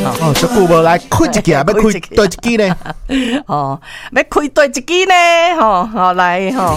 哦。 哦，这久无来开一支啊，要开对一支呢？ 哦，要开对一支呢？好来吼。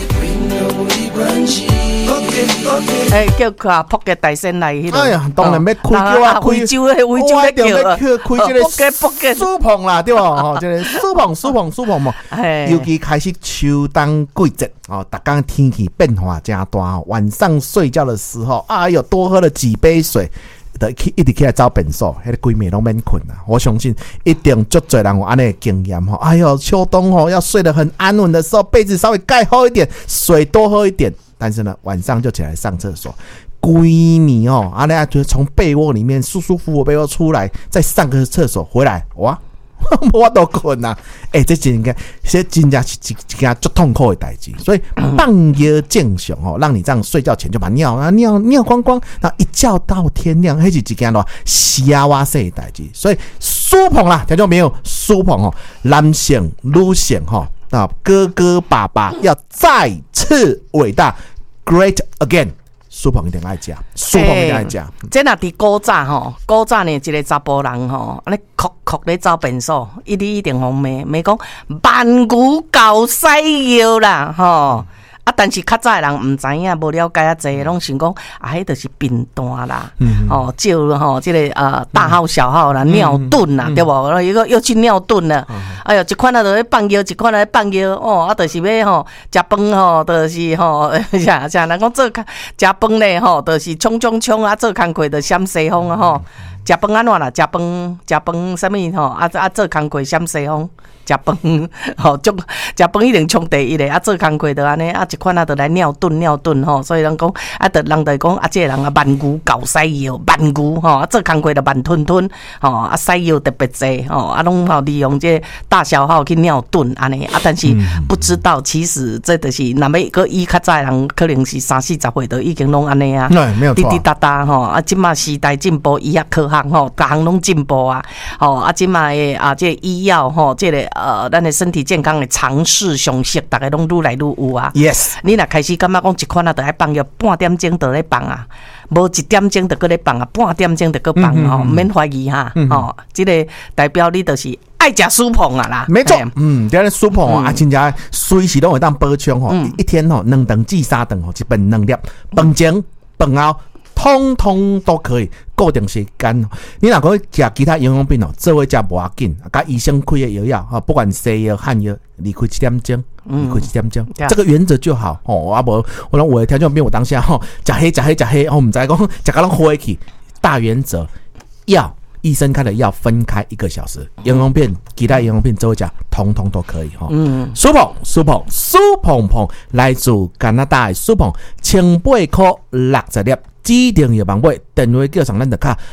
叫佢扑嘅大仙来。 哎呀，当然要开叫啊， 惠州咧叫啊， 开这个苏棚啦，对吧？哦，这个苏棚嘛，尤其开始秋冬季节哦，大家天气变化真大，晚上睡觉的时候，哎呦，多喝了几杯水。一直起来找便所，迄个规暝拢免困啊！我相信一定足侪人有安尼的经验吼。哎呦，秋冬吼要睡得很安稳的时候，被子稍微盖厚一点，水多喝一点。但是呢，晚上就起来上厕所，规暝哦，安尼就从被窝里面舒舒服服被窝出来，再上个厕所回来，哇！我都困啊！这真正是一件足痛苦的代志，所以放药正常哦，让你这样睡觉前就把尿光光，然后一觉到天亮，那是一件咯瞎哇塞的代志。所以苏棚啦，听到没有？苏棚哦，男性、女性哈，啊，哥哥爸爸要再次伟大 ，Great again。苏棚一定爱食，苏棚一定爱食。 这若伫古早吼，古早呢一个查甫人吼，安尼哭咧走便所，一定互骂讲万牛搞西药啦吼。但是较早的人唔知影，无了解啊济，拢想讲迄就是病单啦，照吼这个大号小号啦，尿遁啦，对无？又去尿遁了，哎哟，一款啊就咧放药，一款啊咧放药，就是要吼食饭吼，就是吼，像人讲做食饭咧吼，就是冲啊，做工课就闪西风啊吼，食饭安怎啦？食饭啥物吼？做工课闪西风。食饭吼，食饭一定冲第一个，做工课就安尼，一款就来尿遁吼，所以人讲人就讲这个人万牛搞西药，万牛吼，做工课就慢吞吼，西药特别济吼，拢好利用这大小号去尿遁安尼，但是不知道其实这就是若要个伊较早人可能是30-40岁都已经拢安尼啊， 没有错， 滴滴答答吼，即马时代进步，医学科学吼，各项拢进步啊，吼，即马的这医药吼，这个。咱的身体健康的常识常识，大家拢愈来愈有啊。 Yes， 你若开始感觉讲一款就爱放药，半点钟就咧放啊，无1点钟就搁咧放啊，半点钟就搁放吼，免怀疑哈。这个代表你就是爱食苏棚啊啦。 没错，这个苏棚真正随时都会当补充吼，一天吼2顿至3顿吼，一份2粒，饭前饭后。通通都可以固定时间。你若讲食其他营养品哦，做伙食无要紧，甲医生开的药不管西药汉药，离开7点钟，这个原则就好哦。无我讲我的条件变，我当下食黑，我唔知讲食到拢灰去。大原则，药医生开的药分开1个小时，营养片其他营养片做伙食，通通都可以苏棚来自加拿大的苏棚，18块60粒。指定药房买，电话叫上咱的卡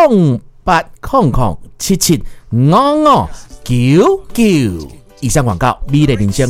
0800775599。以上广告，美丽人生。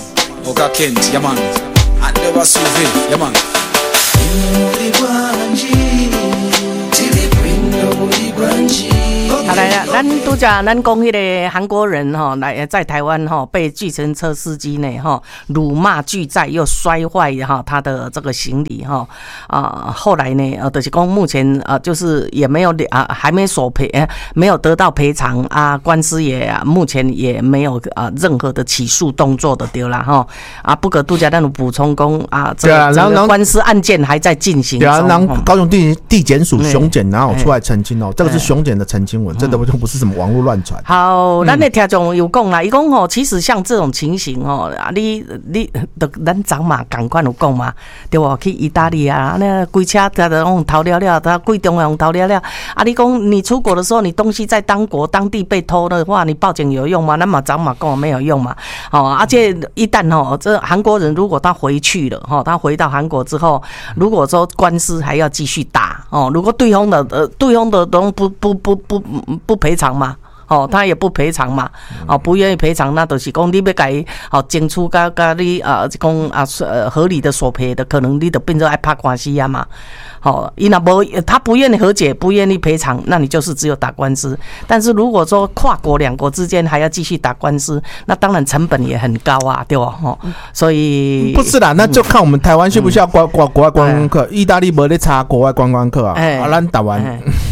好来了，咱拄则咱讲迄个韩国人哈，来在台湾哈被计程车司机呢哈辱骂拒载，又摔坏哈他的这个行李哈后来呢就是讲目前就是也没有还没索赔，没有得到赔偿啊，官司也目前也没有任何的起诉动作的对啦哈不过拄则咱有补充讲这个官司案件还在进行中。对啊，然后高雄地检署熊检然后出来澄清这个是熊检的澄清文。真的不是什么网络乱传。 好，咱的听众有讲啦，伊讲其实像这种情形你咱昨嘛赶快有讲嘛，对不？去意大利啊，那规车他都用偷了，他贵重用偷了你讲你出国的时候，你东西在当地被偷的话，你报警有用吗？那么昨嘛讲没有用嘛。而且一旦这韩国人如果他回去了他回到韩国之后，如果说官司还要继续打如果对方的都不赔偿嘛，他也不赔偿嘛，不愿意赔偿，那就是讲你要给争取跟你讲合理的索赔的，可能你就变成爱打官司啊嘛。他不愿意和解，不愿意赔偿，那你就是只有打官司。但是如果说跨国2国之间还要继续打官司，那当然成本也很高啊，对吧？所以不是啦，那就看我们台湾需不需要国外观光客，意大利没在查国外观光客咱台湾。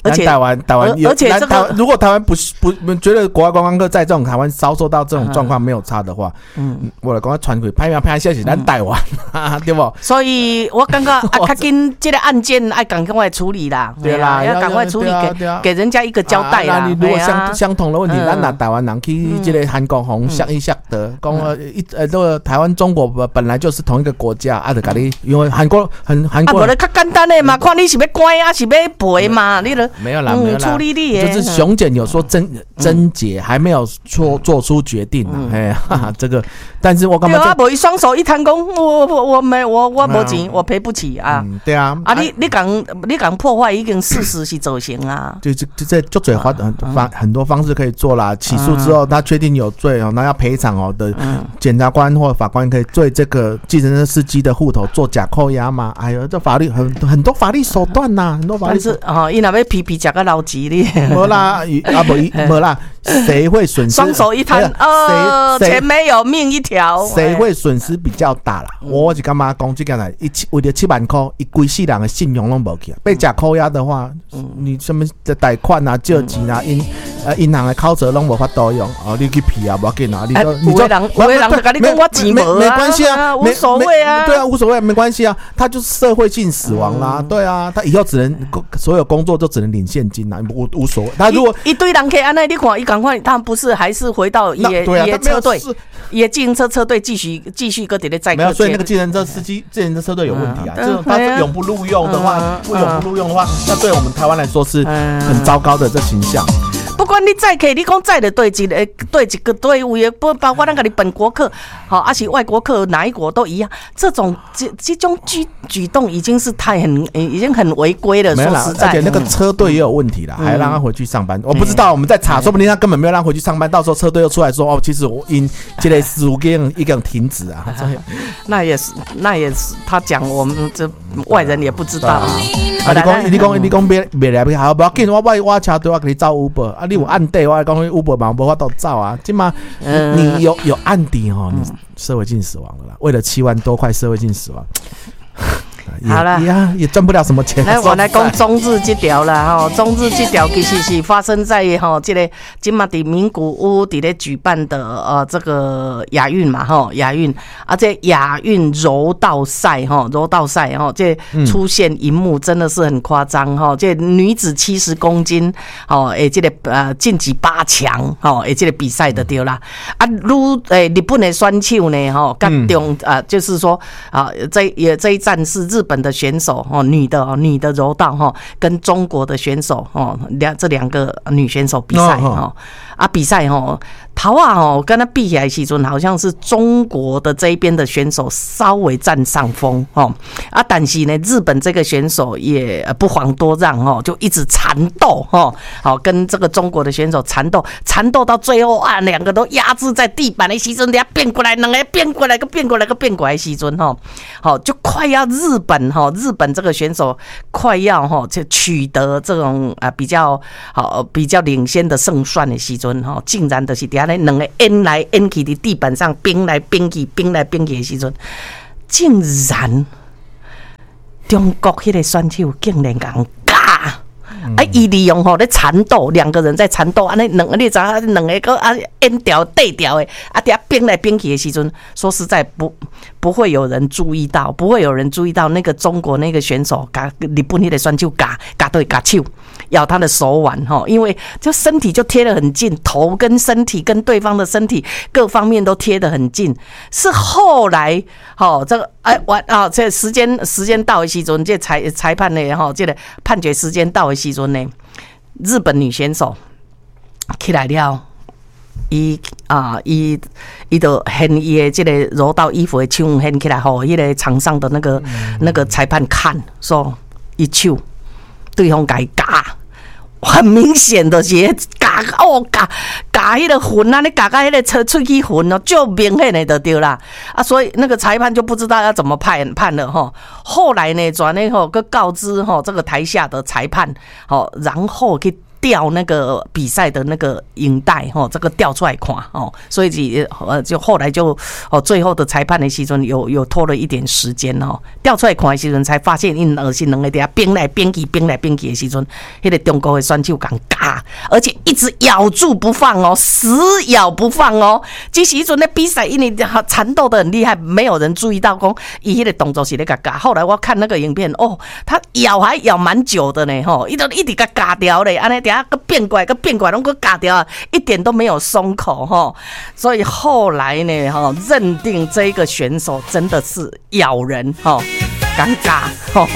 而且台湾而且这个如果台湾不觉得国外观光客在这种台湾遭受到这种状况没有差的话，我来讲传回拍消息，咱台湾对不？ 所以我感觉较紧这个案件爱赶快处理啦， 对啦， 要赶快处理，给人家一个交代啦。 你如果相同的问题，咱拿台湾人去这个韩国红想一想的，讲这个台湾中国本来就是同一个国家，就甲你因为韩国无咧较简单的嘛，看你是要关还是要赔嘛，你了没有啦， 处理你就是熊检有说症结还没有做出决定啊，这个，但是我干嘛？ 对啊，无伊双手一摊工，我没钱，我赔不起啊。 对啊， 你讲破坏已经事实是走形啊。 就这就嘴很多方式可以做啦。起诉之后他确定有罪哦，那要赔偿哦的检察官或法官可以对这个计程车司机的户头做假扣押嘛。哎呦，这法律很多法律手段呐，很多法律。但是伊若要皮吃个老急哩。 没啦，没啦，谁会损失？ 双手一摊，钱没有命一条。 谁会损失比较大啦？我是干嘛讲这个呢？为了7万块，一规世人的信用都没去，被假扣押的话，你什么的贷款啊、借钱啊、银行的考折都没法度用哦。你去骗啊，不要紧啊， 有的人就跟你讲我钱没关系啊， 无所谓啊， 对啊，无所谓，没关系啊，他就是社会性死亡啦，对啊，他以后只能所有工作就只能领现金啦，无所谓。他如果一堆人可以安那，你看，赶快，他们不是还是回到也车队，也计程车队继续搁在咧载客。 没有，所以那个计程车司机、计程车车队有问题啊。这种他永不录用的话，那对我们台湾来说是很糟糕的这形象。 不管你载客，你讲载的对一个队伍，也不包括那个你本国客，好，而且外国客哪一国都一样。这种举动已经是已经很违规了。说实在， 而且那个车队也有问题啦，还让他回去上班。我不知道，我们在查，说不定他根本没有让他回去上班。到时候车队又出来说，其实我因这类事故一个停止啊。 那也是，他讲我们这外人也不知道啊。 你讲别来不好，不要紧，我车队我给你找 Uber。你有案底，我讲 Uber 嘛，无法度走啊。今嘛，你有案底哦，你社会性死亡了啦。为了7万多块社会性死亡。好了，也赚不了什么钱。 来，我来讲中日这条啦哈，中日这条其实是发生在这个今嘛伫名古屋伫咧举办的这个亚运嘛亚运这亚运柔道赛这出现一幕真的是很夸张这女子70公斤这个晋级8强这个比赛的对啦日本的选手呢就是说这一站是日本的选手女的柔道跟中国的选手这两个女选手比赛比赛头跟他比起来时阵好像是中国的这一边的选手稍微占上风但是呢日本这个选手也不遑多让就一直缠斗跟这个中国的选手缠斗到最后两个都压制在地板的时阵，两个变过来变过来的时阵就快要日本这个选手快要就取得这种比较领先的胜算的时阵竟然就是底下那两个演来演去的地板上冰来冰去的时阵，竟然中国那个选手竟然讲伊利用咧缠斗，两个人在缠斗，你知道两个个演掉对掉的底下冰来冰去的时阵，说实在不会有人注意到那个中国那个选手日本那个选手夹对夹手咬他的手腕因为就身体就贴得很近，头跟身体跟对方的身体各方面都贴得很近，是后来这个这时间到的时阵，这裁判呢这个判决时间到的时阵呢，日本女选手起来了，伊就掀伊的这个柔道衣服的手掀起来，迄个场上的那个裁判看，说伊手对方甲伊夹。很明显的是夹迄个魂你夹迄个喙齿魂就明显的就对啦所以那个裁判就不知道要怎么判了后来呢转呢个告知这个台下的裁判然后去调那个比赛的那个影带这个调出来看所以就后来就最后的裁判的时阵有拖了一点时间调出来看的时阵才发现因恶心两个在冰来冰去的时阵，那个中国的选手敢嘎，而且一直咬住不放死咬不放这时阵的比赛因为缠斗的很厉害，没有人注意到说伊那个动作是在嘎。后来我看那个影片他咬还咬蛮久的呢一直给嘎掉嘞，安尼等下个变过来拢个嘎掉，一点都没有松口所以后来呢认定这个选手真的是咬人尴尬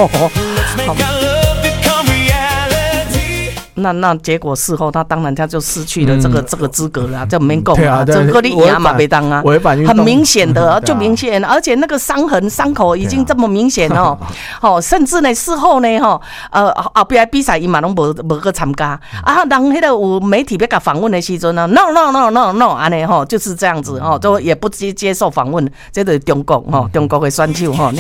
那结果事后他当然他就失去了这个资格了，这没讲啊，这个你赢嘛没当啊，很明显的就明显，而且那个伤口已经这么明显甚至呢事后呢后边比赛伊嘛拢无去参加啊，人迄个有媒体要甲访问的时阵呢 ，no 安尼就是这样子就也不接受访问，这就是中国的选手